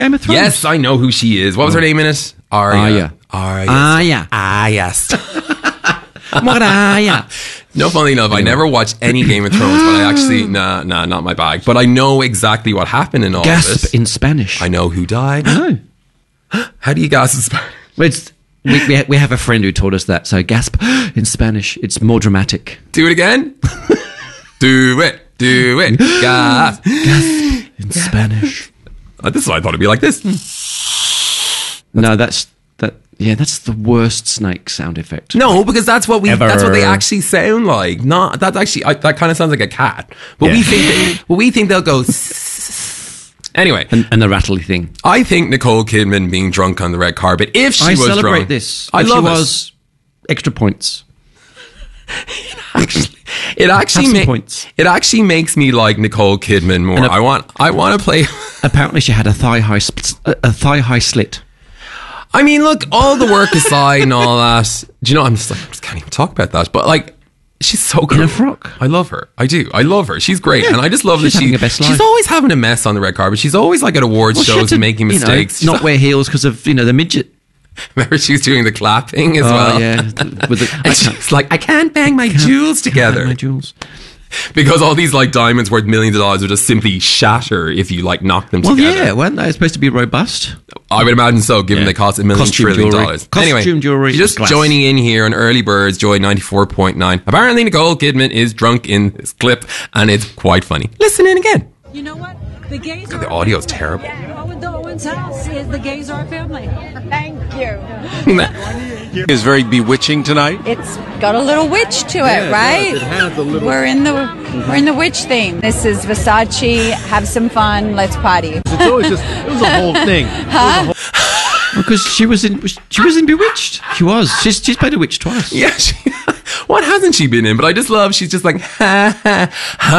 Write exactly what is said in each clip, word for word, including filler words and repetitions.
Game of Thrones. Yes, I know who she is. What was her name in it? Arya. Arya. Arya. Arya. Arya. What Arya? No, funny enough, I never watched any Game of Thrones, but I actually, nah, nah, not my bag. But I know exactly what happened in all Gasp of this. in Spanish. I know who died. No. How do you gasp in Spanish? It's, we, we, ha- we have a friend who taught us that. So gasp in Spanish. It's more dramatic. Do it again. Do it. Do it. Gasp. Gasp in Spanish. Uh, this is what I thought it'd be like this. No, that's that. Yeah, that's the worst snake sound effect. No, because that's what we. Ever. That's what they actually sound like. Not that's actually I, that kind of sounds like a cat. But Yeah. we think. That, well, we think they'll go. Anyway, And, and the rattly thing. I think Nicole Kidman being drunk on the red carpet, if she I was celebrate drunk, this. I If love she it. was extra points. Actually, it actually Have some ma- points. it actually makes me like Nicole Kidman more. And a- I want I want to play. Apparently, she had a thigh high sp- a a thigh high slit. I mean, look, all the work aside and all that. Do you know? I'm just like I just can't even talk about that. But like, she's so cool. a frock. I love her. I do. I love her. She's great, and I just love she's that she. having a best she's life. always having a mess on the red carpet. She's always like at awards Well, she had shows to, and making you know, mistakes. She's not wear heels because of you know the midget. Remember, she was doing the clapping as Oh well. yeah, with the, I And can't- she's like, I can't bang my jewels can't together. hide my jewels. Because all these like diamonds worth millions of dollars would just simply shatter if you like knock them Well, together. yeah, weren't they supposed to be robust? I would imagine so, given Yeah. they cost a million Costume trillion jewelry. dollars. Costume Anyway, jewelry, just glass. joining in here on Early Birds, Joy ninety-four point nine. Apparently Nicole Kidman is drunk in this clip, and it's quite funny. Listen in again. You know what? The gays God, are the audio's terrible. Owen, the Owens house is the gays are family. Thank you. Is very bewitching tonight. It's got a little witch to it, right? We're in the we're in the witch theme. This is Versace. Have some fun. Let's party. It's always just, it was a whole thing. Because she was in she was in Bewitched. She was. She's she's played a witch twice. Yeah, she, what hasn't she been in? But I just love, she's just like, ha, ha,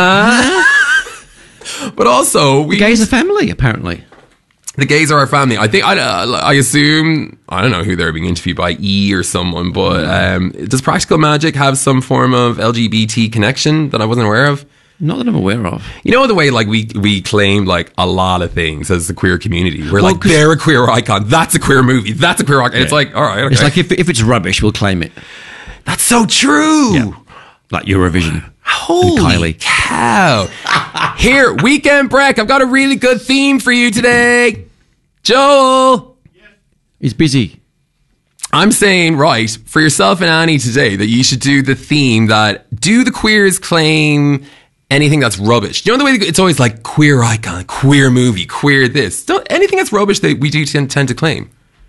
ha. But also, we... The gays are family, apparently. The gays are our family. I think I, uh, I assume I don't know who they're being interviewed by, E or someone. But um, does Practical Magic have some form of L G B T connection that I wasn't aware of? Not that I'm aware of. You know the way like we we claim like a lot of things as the queer community. We're Well, like 'cause- they're a queer icon. That's a queer movie. That's a queer icon. It's like all right, okay. It's like if if it's rubbish, we'll claim it. that's so true. Yeah. Like Eurovision. Holy Kylie. cow! Here, weekend break. I've got a really good theme for you today, Joel. He's busy. I'm saying, right, for yourself and Annie today, that you should do the theme that do the queers claim anything that's rubbish. You know the way it's always like queer icon, queer movie, queer this. Don't, anything that's rubbish that we do tend, tend to claim.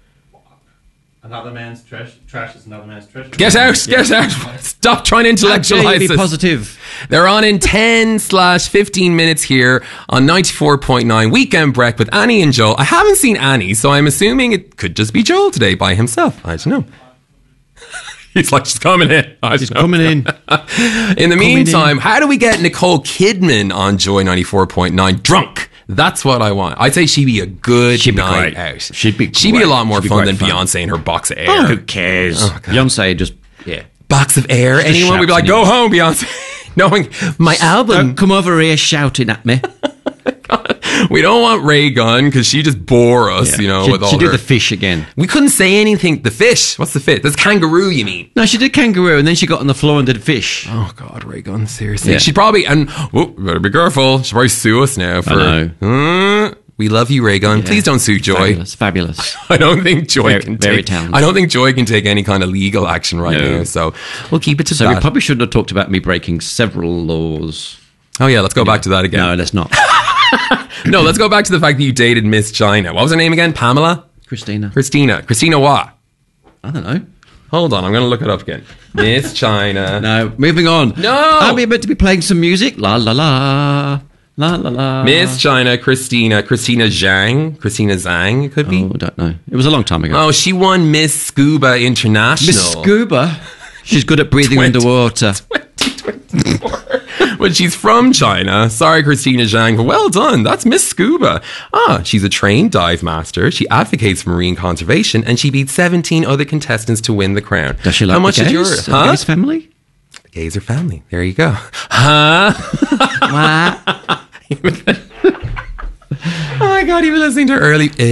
Another man's trash. Trash is another man's trash. Get out, get out. Stop trying to How dare intellectualize you be this. positive. They're on in ten slash fifteen minutes here on ninety-four point nine Weekend Break with Annie and Joel. I haven't seen Annie, so I'm assuming it could just be Joel today by himself. I don't know. He's like, she's coming in. I He's don't know. coming in. In the meantime, in. how do we get Nicole Kidman on Joy ninety-four point nine drunk? That's what I want. I'd say she'd be a good She'd be night great. out. She'd be She'd be a great. lot more She'd be fun than great fun. Beyonce in her box of air. Oh, who cares? Beyonce just, yeah. Box of air. Just Anyone would be like, shouts go home, Beyonce. Knowing my album. Don't come over here shouting at me. We don't want Ray Gunn because she just bore us, you know, she, with all she her. did the fish again. We couldn't say anything. The fish. What's the fish? That's kangaroo, you mean? No, she did kangaroo and then she got on the floor and did fish. Oh, God, Ray Gunn, seriously. Yeah. She probably, and, oh, better be careful. She'll probably sue us now for. know. Uh, we love you, Ray Gunn. Yeah. Please don't sue Joy. Fabulous, fabulous. I don't think Joy Very- can very take. talented. I don't think Joy can take any kind of legal action right No. now. So we'll keep it to So that. we probably shouldn't have talked about me breaking several laws. oh yeah, let's go back to that again. No, let's not. No, let's go back to the fact that you dated Miss China. What was her name again? Pamela? Christina. Christina. Christina what? I don't know. Hold on, I'm going to look it up again. Miss China. No, moving on. No! Aren't we meant to be playing some music? La la la. La la la. Miss China, Christina, Christina Zhang, Christina Zhang, it could be. Oh, I don't know. It was a long time ago. Oh, she won Miss Scuba International. Miss Scuba. She's good at breathing Twenty. underwater. twenty twenty-four. But she's from China. Sorry, Christina Zhang, but well done. That's Miss Scuba. Ah, she's a trained dive master. She advocates for marine conservation, and she beat seventeen other contestants to win the crown. Does she like How much the is gays? yours? The Huh? gays family? The gays are family. There you go. Huh? Oh my God, you were listening to early